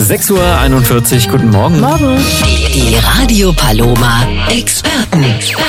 6:41 Uhr, guten Morgen. Morgen. Die Radio Paloma Experten.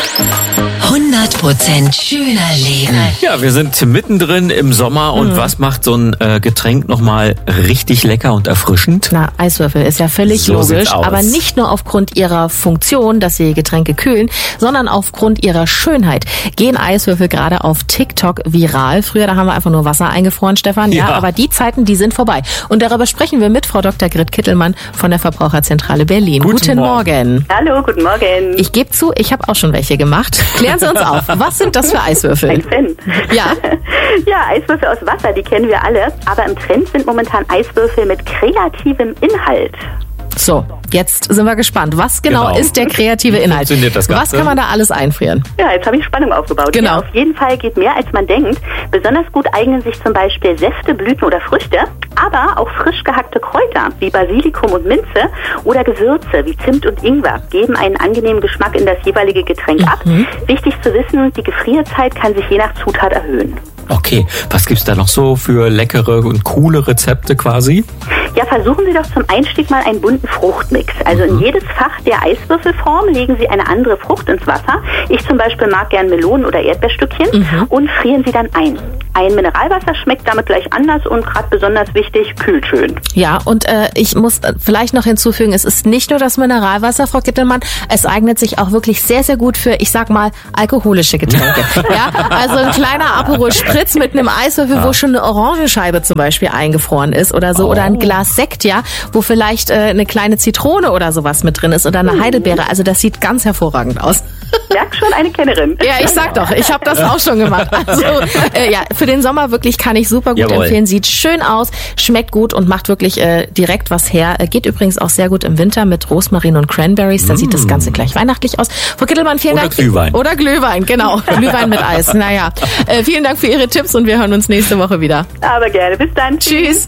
100% schöner Leben. Ja, wir sind mittendrin im Sommer und was macht so ein Getränk nochmal richtig lecker und erfrischend? Na, Eiswürfel ist ja völlig So sieht's logisch, aus. aber nicht nur aufgrund ihrer Funktion, dass sie Getränke kühlen, sondern aufgrund ihrer Schönheit gehen Eiswürfel gerade auf TikTok viral. Früher, da haben wir einfach nur Wasser eingefroren, Stefan. Ja, Ja. aber die Zeiten, die sind vorbei. Und darüber sprechen wir mit Frau Dr. Grit Kittelmann von der Verbraucherzentrale Berlin. Guten Morgen. Hallo, guten Morgen. Ich gebe zu, ich habe auch schon welche gemacht. Klären Sie uns auf. Was sind das für Eiswürfel? Ein Fan. Ja. Ja, Eiswürfel aus Wasser, die kennen wir alle. Aber im Trend sind momentan Eiswürfel mit kreativem Inhalt. So, jetzt sind wir gespannt. Was genau Genau. ist der kreative Wie Inhalt? funktioniert das Ganze? Was kann man da alles einfrieren? Ja, jetzt habe ich Spannung aufgebaut. Genau. Ja, auf jeden Fall geht mehr, als man denkt. Besonders gut eignen sich zum Beispiel Säfte, Blüten oder Früchte, aber auch frisch gehackte Kräuter wie Basilikum und Minze oder Gewürze wie Zimt und Ingwer geben einen angenehmen Geschmack in das jeweilige Getränk ab. Wichtig zu wissen, die Gefrierzeit kann sich je nach Zutat erhöhen. Okay, was gibt's da noch so für leckere und coole Rezepte quasi? Ja, versuchen Sie doch zum Einstieg mal einen bunten Fruchtmix. Also in jedes Fach der Eiswürfelform legen Sie eine andere Frucht ins Wasser. Ich zum Beispiel mag gern Melonen oder Erdbeerstückchen und frieren sie dann ein. Ein Mineralwasser schmeckt damit gleich anders und gerade besonders wichtig, kühlt schön. Ja, und ich muss vielleicht noch hinzufügen, es ist nicht nur das Mineralwasser, Frau Kittelmann, es eignet sich auch wirklich sehr, sehr gut für, ich sag mal, alkoholische Getränke. Ja, also ein kleiner Aperol Spritz mit einem Eiswürfel, wo schon eine Orangenscheibe zum Beispiel eingefroren ist oder so, oder ein Glas Sekt, ja, wo vielleicht eine kleine Zitrone oder sowas mit drin ist oder eine Heidelbeere. Also das sieht ganz hervorragend aus. Merk schon, eine Kennerin. Ja, ich sag doch, ich habe das auch schon gemacht. Also ja, für den Sommer wirklich kann ich super gut Jawohl. empfehlen. Sieht schön aus, schmeckt gut und macht wirklich direkt was her. Geht übrigens auch sehr gut im Winter mit Rosmarin und Cranberries. Da sieht das Ganze gleich weihnachtlich aus. Frau Kittelmann, vielen Oder Dank. Glühwein. Oder Glühwein, genau. Glühwein mit Eis. Naja, vielen Dank für Ihre Tipps und wir hören uns nächste Woche wieder. Aber gerne. Bis dann. Tschüss.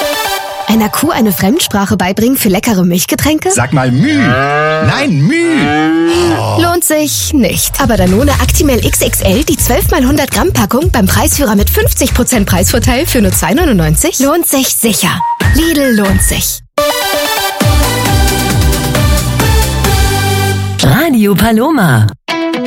Einer Kuh eine Fremdsprache beibringen für leckere Milchgetränke? Sag mal Müh. Nein, Müh. Lohnt sich nicht. Aber Danone Actimel XXL, die 12 x 100 Gramm Packung beim Preisführer mit 50% Preisvorteil für nur 2,99 lohnt sich sicher. Lidl lohnt sich. Radio Paloma.